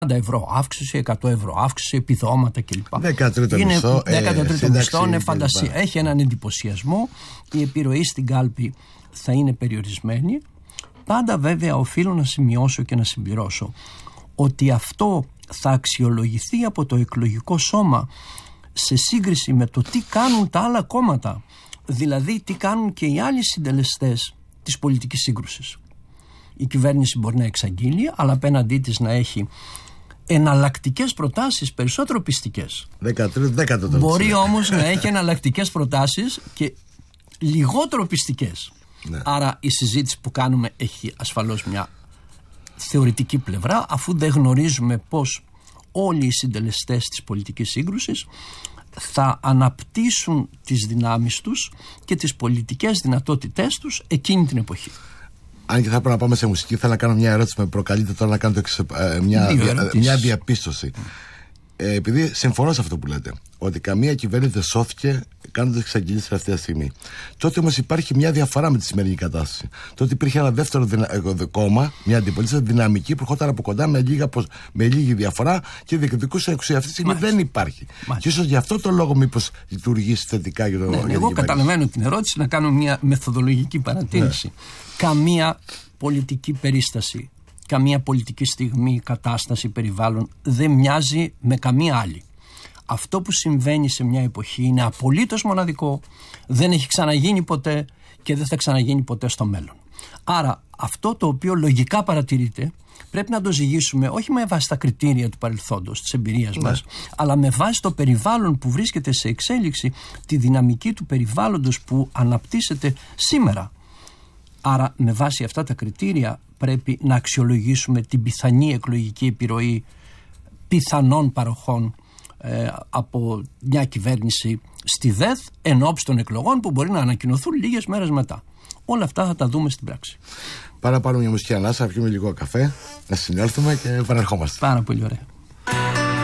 ευρώ αύξηση, 100 ευρώ αύξηση, επιδόματα κλπ. 13ο μισθό. 13ο μισθό είναι φαντασία. Έχει έναν εντυπωσιασμό. Η επιρροή στην κάλπη θα είναι περιορισμένη. Πάντα βέβαια οφείλω να σημειώσω και να συμπληρώσω ότι αυτό θα αξιολογηθεί από το εκλογικό σώμα σε σύγκριση με το τι κάνουν τα άλλα κόμματα. Δηλαδή τι κάνουν και οι άλλοι συντελεστές της πολιτικής σύγκρουσης. Η κυβέρνηση μπορεί να εξαγγείλει, αλλά απέναντί της να έχει εναλλακτικές προτάσεις, περισσότερο πιστικές. Μπορεί όμως να έχει εναλλακτικές προτάσεις και λιγότερο πιστικές. Ναι. Άρα η συζήτηση που κάνουμε έχει ασφαλώς μια θεωρητική πλευρά, αφού δεν γνωρίζουμε πώς όλοι οι συντελεστές της πολιτικής σύγκρουσης θα αναπτύσσουν τις δυνάμεις τους και τις πολιτικές δυνατότητές τους εκείνη την εποχή. Αν και θα πρέπει να πάμε σε μουσική, θέλω να κάνω μια ερώτηση που με προκαλείται τώρα να κάνω μια διαπίστωση. Επειδή συμφωνώ σε αυτό που λέτε, ότι καμία κυβέρνηση δεν σώθηκε κάνοντας εξαγγελίες τελευταία στιγμή. Τότε όμως υπάρχει μια διαφορά με τη σημερινή κατάσταση. Τότε υπήρχε ένα δεύτερο κόμμα, μια αντιπολίτευση δυναμική που ερχόταν από κοντά με λίγη διαφορά και διεκδικούσε εξουσία. Αυτή τη στιγμή δεν υπάρχει. Και ίσως γι' αυτό το λόγο μήπως λειτουργήσει θετικά για το. Εγώ καταλαβαίνω την ερώτηση, να κάνω μια μεθοδολογική παρατήρηση. Καμία πολιτική περίσταση, καμία πολιτική στιγμή, κατάσταση, περιβάλλον δεν μοιάζει με καμία άλλη. Αυτό που συμβαίνει σε μια εποχή είναι απολύτως μοναδικό, δεν έχει ξαναγίνει ποτέ και δεν θα ξαναγίνει ποτέ στο μέλλον. Άρα αυτό το οποίο λογικά παρατηρείται πρέπει να το ζυγίσουμε όχι με βάση τα κριτήρια του παρελθόντος, της εμπειρίας μας, αλλά με βάση το περιβάλλον που βρίσκεται σε εξέλιξη, τη δυναμική του περιβάλλοντος που αναπτύσσεται σήμερα. Άρα με βάση αυτά τα κριτήρια πρέπει να αξιολογήσουμε την πιθανή εκλογική επιρροή πιθανών παροχών από μια κυβέρνηση στη ΔΕΘ εν ώψη των εκλογών που μπορεί να ανακοινωθούν λίγες μέρες μετά. Όλα αυτά θα τα δούμε στην πράξη. Πάρουμε μια μουσική ανάσα, να πιούμε λίγο καφέ, να συνέλθουμε και επανερχόμαστε. Πάρα πολύ ωραία.